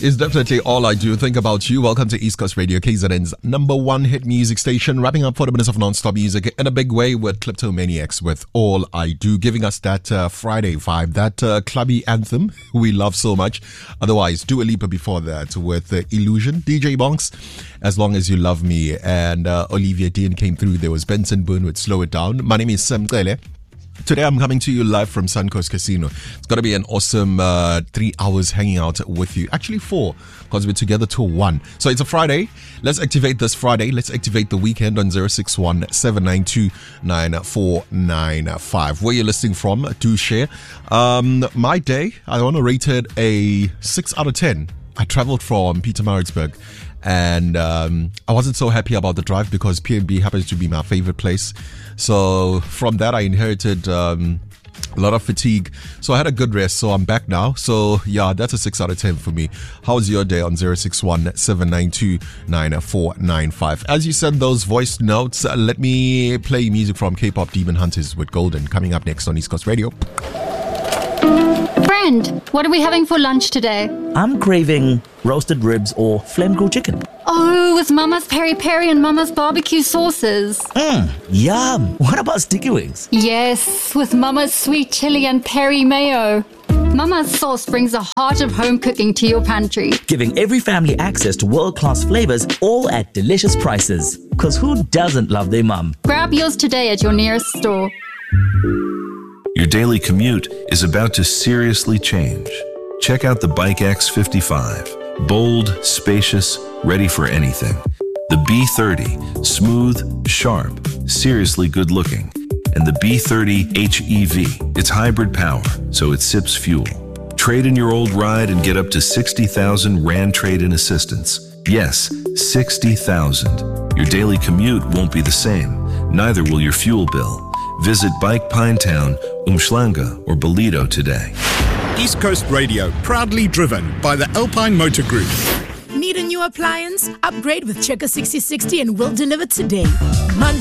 It's definitely all I do. Think about you. Welcome to East Coast Radio, KZN's number one hit music station. Wrapping up 40 minutes of non-stop music in a big way with Kleptomaniacs with All I Do, giving us that Friday vibe, that clubby anthem we love so much. Otherwise, Dua Lipa before that with Illusion, DJ Bonks, As Long As You Love Me, and Olivia Dean came through. There was Benson Boone with Slow It Down. My name is Sam Kele. Today I'm coming to you live from Suncoast Casino. It's going to be an awesome 3 hours hanging out with you. Actually 4, because we're together till 1. So it's a Friday. Let's activate this Friday. Let's activate the weekend on 061 792 9495. Where you're listening from, do share. My day, I want to rate it a 6 out of 10. I traveled from Pietermaritzburg. And I wasn't so happy about the drive because P&B happens to be my favorite place. So from that, I inherited a lot of fatigue. So I had a good rest. So I'm back now. So yeah, that's a 6 out of 10 for me. How's your day on 061 792 9495? As you send those voice notes, let me play music from K-pop Demon Hunters with Golden coming up next on East Coast Radio. Friend, what are we having for lunch today? I'm craving roasted ribs or flame grilled chicken. Oh, with Mama's peri peri and Mama's barbecue sauces. Yum. What about sticky wings? Yes, with Mama's sweet chili and peri mayo. Mama's sauce brings the heart of home cooking to your pantry. Giving every family access to world-class flavors, all at delicious prices. Because who doesn't love their mum? Grab yours today at your nearest store. Your daily commute is about to seriously change. Check out the Bike X55. Bold, spacious, ready for anything. The B30, smooth, sharp, seriously good looking. And the B30 HEV, it's hybrid power, so it sips fuel. Trade in your old ride and get up to 60,000 Rand trade-in assistance. Yes, 60,000. Your daily commute won't be the same. Neither will your fuel bill. Visit Bike Pinetown, Umhlanga, or Bolido today. East Coast Radio, proudly driven by the Alpine Motor Group. Need a new appliance? Upgrade with Checker 6060 and we'll deliver today. Monday